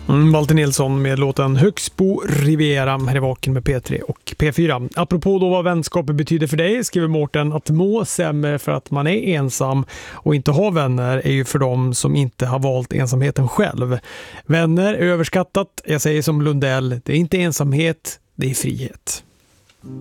Walter Nilsson med låten Högsbo Riviera. Här är Vaken med P3 och P4. Apropå då vad vänskap betyder för dig, skriver Mårten att må sämre för att man är ensam och inte har vänner är ju för dem som inte har valt ensamheten själv. Vänner är överskattat. Jag säger som Lundell, det är inte ensamhet, det är frihet.